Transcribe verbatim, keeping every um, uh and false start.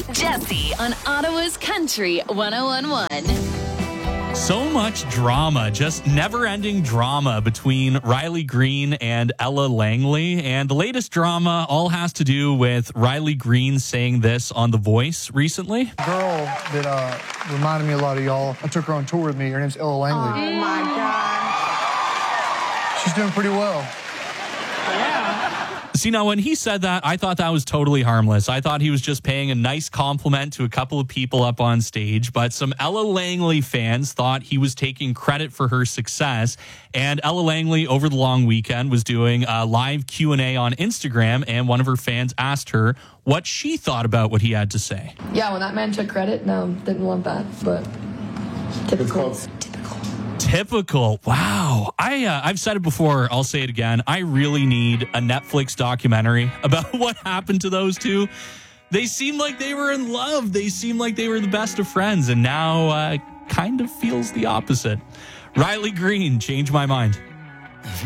Jesse on Ottawa's Country one oh one one. So much drama, just never-ending drama between Riley Green and Ella Langley. And the latest drama all has to do with Riley Green saying this on The Voice recently. A girl that uh, reminded me a lot of y'all. I took her on tour with me. Her name's Ella Langley. Oh, my God. She's doing pretty well. See, now, when he said that, I thought that was totally harmless. I thought he was just paying a nice compliment to a couple of people up on stage, but some Ella Langley fans thought he was taking credit for her success. And Ella Langley, over the long weekend, was doing a live Q and A on Instagram, and one of her fans asked her what she thought about what he had to say. Yeah, when that man took credit, no, didn't want that, but typical. Typical. Wow. I, uh, I've said it before. I'll say it again. I really need a Netflix documentary about what happened to those two. They seemed like they were in love. They seemed like they were the best of friends. And now uh, kind of feels the opposite. Riley Green, changed my mind.